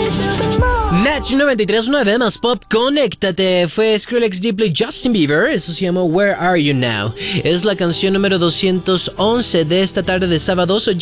Natch 93.9 más pop, conéctate. Fue Skrillex Deeply, Justin Bieber. Eso se llamó Where Are You Now. Es la canción número 211 de esta tarde de sábado.